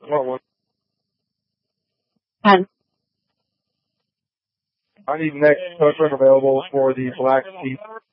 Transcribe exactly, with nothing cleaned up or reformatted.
What one? ten. I need next tow truck available for the Black Sheep